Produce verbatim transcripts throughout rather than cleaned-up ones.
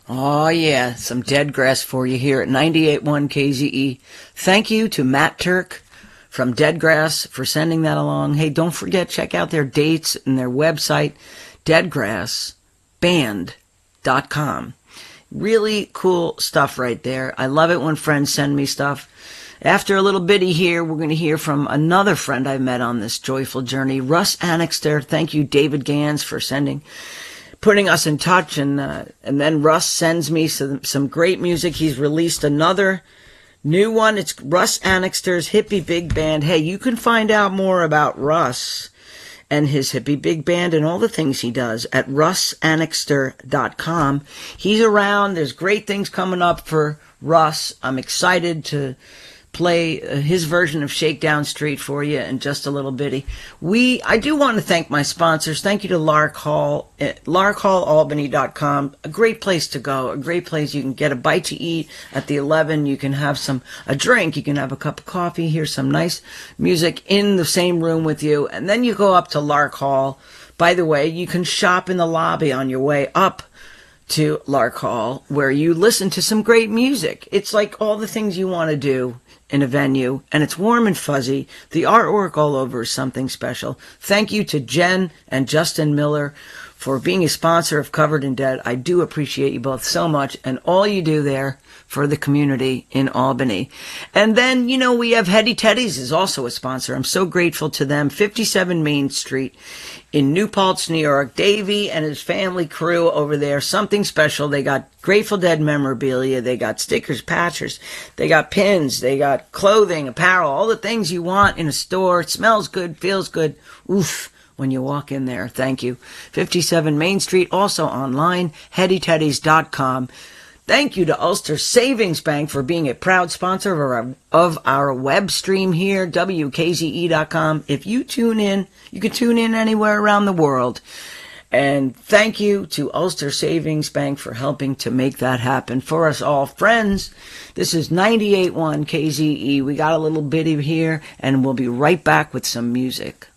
Oh, yeah, some dead grass for you here at ninety-eight point one K Z E. Thank you to Matt Turk from Dead Grass for sending that along. Hey, don't forget, check out their dates and their website, dead grass band dot com. Really cool stuff right there. I love it when friends send me stuff. After a little bitty here, we're going to hear from another friend I met on this joyful journey, Russ Annixter. Thank you, David Gans, for sending, putting us in touch. And uh, and then Russ sends me some, some great music. He's released another new one. It's Russ Annixter's Hippie Big Band. Hey, you can find out more about Russ and his Hippie Big Band and all the things he does at russ annixter dot com. He's around. There's great things coming up for Russ. I'm excited to play uh, his version of Shakedown Street for you in just a little bitty. We, I do want to thank my sponsors. Thank you to Lark Hall, at lark hall albany dot com. A great place to go, a great place you can get a bite to eat at the eleven. You can have some, a drink, you can have a cup of coffee, hear some nice music in the same room with you, and then you go up to Lark Hall. By the way, you can shop in the lobby on your way up to Lark Hall, where you listen to some great music. It's like all the things you want to do in a venue, and it's warm and fuzzy. The artwork all over is something special. Thank you to Jen and Justin Miller for being a sponsor of Covered in Dead. I do appreciate you both so much, and all you do there for the community in Albany. And then, you know, we have Hetty Teddy's is also a sponsor. I'm so grateful to them. fifty-seven Main Street in New Paltz, New York. Davey and his family crew over there, something special. They got Grateful Dead memorabilia. They got stickers, patches. They got pins. They got clothing, apparel, all the things you want in a store. It smells good, feels good. Oof. When you walk in there. Thank you. fifty-seven Main Street, also online, hetty teddys dot com. Thank you to Ulster Savings Bank for being a proud sponsor of our, of our web stream here, W K Z E dot com. If you tune in, you can tune in anywhere around the world. And thank you to Ulster Savings Bank for helping to make that happen for us all. Friends, this is ninety-eight point one K Z E. We got a little bitty here, and we'll be right back with some music.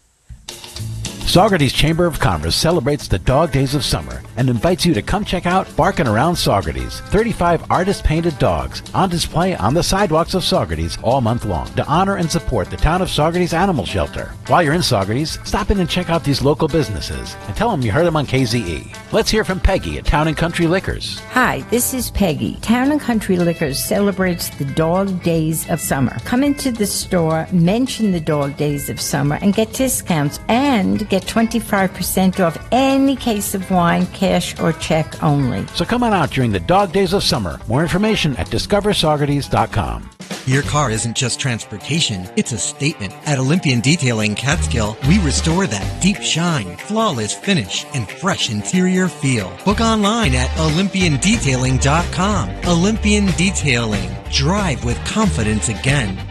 Saugerties Chamber of Commerce celebrates the dog days of summer and invites you to come check out Barkin' Around Saugerties. thirty-five artist-painted dogs on display on the sidewalks of Saugerties all month long to honor and support the town of Saugerties Animal Shelter. While you're in Saugerties, stop in and check out these local businesses and tell them you heard them on K Z E. Let's hear from Peggy at Town and Country Liquors. Hi, this is Peggy. Town and Country Liquors celebrates the dog days of summer. Come into the store, mention the dog days of summer, and get discounts and get twenty-five percent off any case of wine, cash or check only. So come on out during the dog days of summer. More information at discover saugerties dot com. Your car isn't just transportation, it's a statement. At Olympian Detailing Catskill, we restore that deep shine, flawless finish, and fresh interior feel. Book online at olympian detailing dot com. Olympian Detailing. Drive with confidence again.